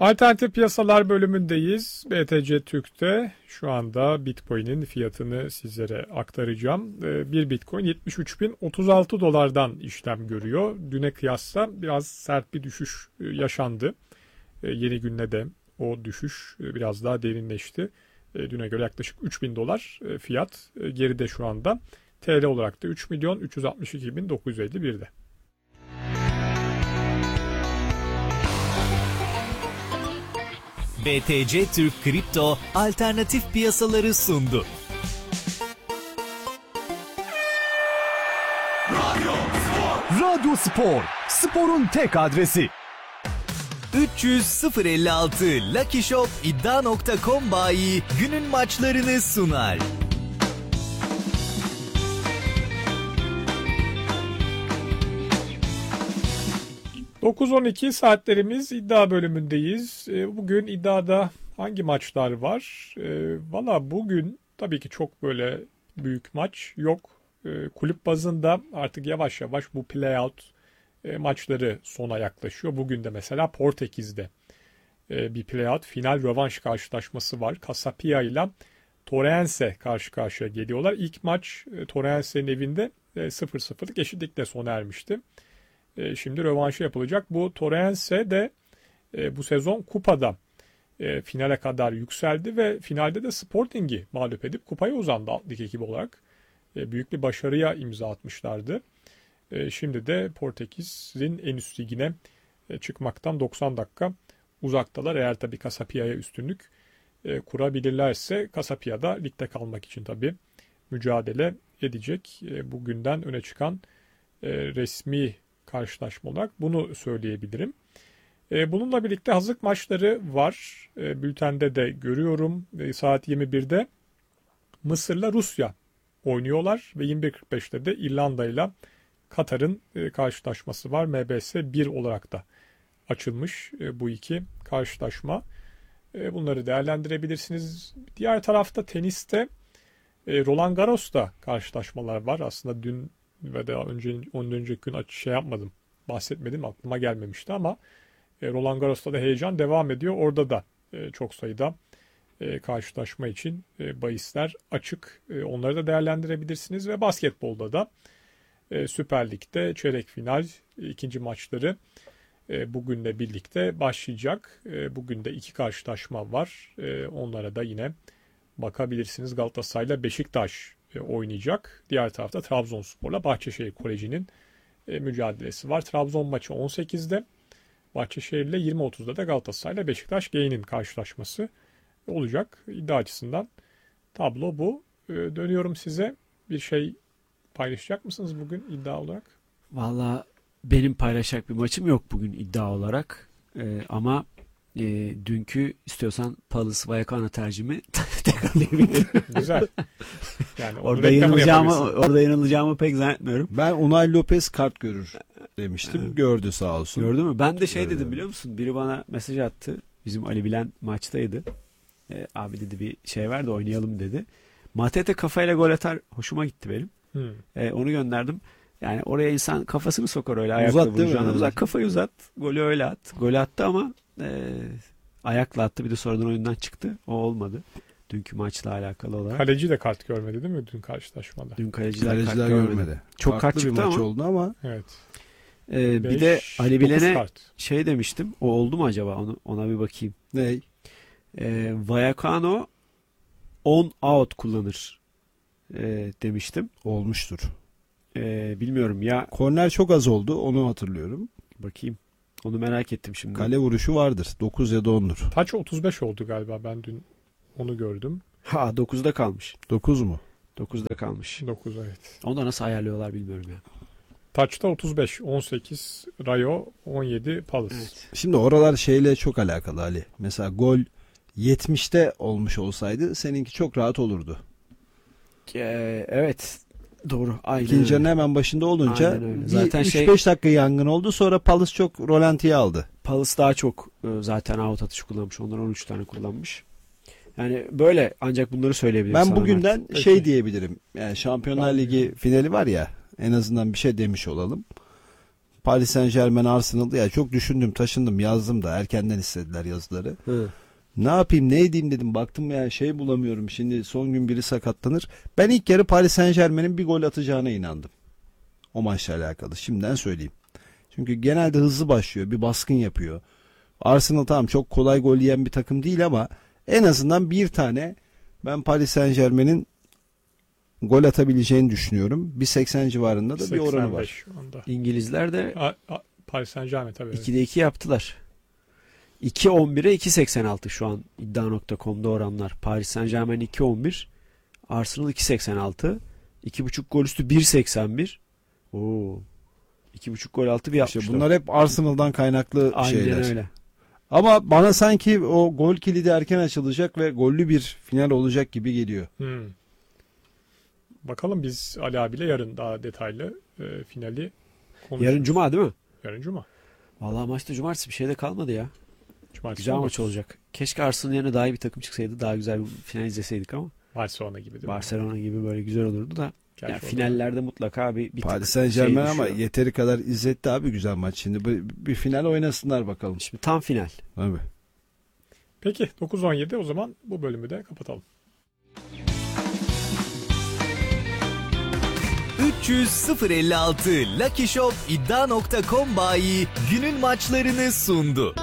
Alternatif piyasalar bölümündeyiz. BTC Türk'te şu anda Bitcoin'in fiyatını sizlere aktaracağım. Bir Bitcoin 73.036 dolardan işlem görüyor. Düne kıyasla biraz sert bir düşüş yaşandı. Yeni günde de o düşüş biraz daha derinleşti. Düne göre yaklaşık 3.000 dolar fiyat geride şu anda. TL olarak da 3.362.951'de. BTC Türk Kripto alternatif piyasaları sundu. Radyo Spor, sporun tek adresi. 300 056 Lucky Shop iddia.com bayi günün maçlarını sunar. 9-12 saatlerimiz iddia bölümündeyiz. Bugün iddiada hangi maçlar var? Valla bugün tabii ki çok böyle büyük maç yok. Kulüp bazında artık yavaş yavaş bu playout maçları sona yaklaşıyor. Bugün de mesela Portekiz'de bir playout final rövanş karşılaşması var. Casapia ile Torrense karşı karşıya geliyorlar. İlk maç Torrense'nin evinde 0-0'lık eşitlikle sona ermişti. Şimdi rövanşı yapılacak. Bu Torrense de bu sezon kupada finale kadar yükseldi ve finalde de Sporting'i mağlup edip kupaya uzandı lig ekibi olarak. Büyük bir başarıya imza atmışlardı. Şimdi de Portekiz'in en üst ligine çıkmaktan 90 dakika uzaktalar. Eğer tabii Casapia'ya üstünlük kurabilirlerse Casapia da ligde kalmak için tabii mücadele edecek. Bugünden öne çıkan resmi karşılaşma olarak bunu söyleyebilirim. Bununla birlikte hazırlık maçları var. Bültende de görüyorum. Saat 21'de Mısır'la Rusya oynuyorlar ve 21.45'te de İrlanda ile Katar'ın karşılaşması var. MBS 1 olarak da açılmış bu iki karşılaşma. Bunları değerlendirebilirsiniz. Diğer tarafta teniste Roland Garros'ta karşılaşmalar var. Aslında dün ve daha ondan önceki gün yapmadım, bahsetmedim, aklıma gelmemişti ama Roland Garros'ta da heyecan devam ediyor. Orada da çok sayıda karşılaşma için bahisler açık. Onları da değerlendirebilirsiniz ve basketbolda da Süper Lig'de çeyrek final ikinci maçları bugünle birlikte başlayacak. Bugün de iki karşılaşma var. Onlara da yine bakabilirsiniz. Galatasaray'la Beşiktaş oynayacak. Diğer tarafta Trabzonspor'la Bahçeşehir Koleji'nin mücadelesi var. Trabzon maçı 18'de. Bahçeşehir'le 20.30'da da Galatasaray'la Beşiktaş G'nin karşılaşması olacak. İddia açısından tablo bu. Dönüyorum size. Bir şey paylaşacak mısınız bugün iddia olarak? Valla benim paylaşacak bir maçım yok bugün iddia olarak. Ama dünkü istiyorsan Palace Vallecano tercihimi tekrarlayabilirim. Güzel. Yani orada yanılacağımı pek zannetmiyorum. Ben Unai Lopez kart görür demiştim. Gördü sağ olsun. Gördü mü? Ben de dedim biliyor musun? Biri bana mesaj attı. Bizim Ali Bilen maçtaydı. Abi dedi bir şey ver de oynayalım dedi. Matete kafayla gol atar. Hoşuma gitti benim. Onu gönderdim. Yani oraya insan kafasını sokar öyle ayakla vuracağına. Uzat kafayı uzat. Golü öyle at. Golü attı ama ayakla attı. Bir de sonradan oyundan çıktı. O olmadı. Dünkü maçla alakalı olarak. Kaleci de kart görmedi değil mi dün karşılaşmada? Dün kaleciler kart görmedi. Çok farklı kart çıktı bir maç ama. oldu ama. Evet. Bir de Ali Bilen'e şey demiştim. O oldu mu acaba? Ona bir bakayım. Ne? Vallecano on out kullanır demiştim. Olmuştur. Bilmiyorum ya. Korner çok az oldu. Onu hatırlıyorum. Bakayım. Onu merak ettim şimdi. Kale vuruşu vardır. 9 ya da 10'dur. Taç 35 oldu galiba. Ben dün onu gördüm. 9'da kalmış. 9 mu? 9'da kalmış. 9 evet. Onu da nasıl ayarlıyorlar bilmiyorum ya. Taç'ta 35, 18 Rayo, 17 Palace. Evet. Şimdi oralar şeyle çok alakalı Ali. Mesela gol 70'te olmuş olsaydı seninki çok rahat olurdu. Evet. Doğru. Aynen İkinci yarının öyle. hemen başında olunca zaten 3-5 dakika yangın oldu. Sonra Palace çok rolantiye aldı. Palace daha çok zaten out atışı kullanmış. Onlar 13 tane kullanmış. Yani böyle ancak bunları söyleyebilirim. Ben bugünden Peki. diyebilirim. Yani Şampiyonlar Ligi finali var ya, en azından bir şey demiş olalım. Paris Saint-Germain Arsenal, ya çok düşündüm, taşındım, yazdım da erkenden istediler yazıları. Hı. Ne yapayım, ne edeyim dedim. Baktım ya şey bulamıyorum. Şimdi son gün biri sakatlanır. Ben ilk yarı Paris Saint-Germain'in bir gol atacağına inandım. O maçla alakalı. Şimdiden söyleyeyim. Çünkü genelde hızlı başlıyor. Bir baskın yapıyor. Arsenal tamam çok kolay gol yiyen bir takım değil ama en azından bir tane ben Paris Saint-Germain'in gol atabileceğini düşünüyorum. 1.80 civarında da bir oranı 85 var. şu anda. İngilizler de Paris Saint-Germain tabii. Evet. 2'de 2 yaptılar. 2.11'e 2.86 şu an iddia.com'da oranlar. Paris Saint-Germain 2.11, Arsenal 2.86, 2.5 gol üstü 1.81. Oo. 2.5 gol altı 1.64. İşte bunlar hep Arsenal'dan kaynaklı Aynen şeyler. öyle. Ama bana sanki o gol kilidi erken açılacak ve gollü bir final olacak gibi geliyor. Bakalım biz Ali abiyle yarın daha detaylı finali konuşuruz. Yarın Cuma değil mi? Yarın Cuma. Vallahi maçta cumartesi bir şey de kalmadı ya. Cumartesi Güzel maç 19. olacak. Keşke Arsenal yerine daha iyi bir takım çıksaydı. Daha güzel bir final izleseydik ama. Barcelona gibi değil mi? Barcelona gibi böyle güzel olurdu da. Gerçi Ya orada- finallerde mutlaka bir Paris tık Saint-Germain şey ama düşüyor. yeteri kadar izletti abi güzel maç. Şimdi bir final oynasınlar bakalım. Şimdi tam final. Abi. Peki 9-17 o zaman bu bölümü de kapatalım. 300 056 Lucky Shop iddia.com bayi günün maçlarını sundu.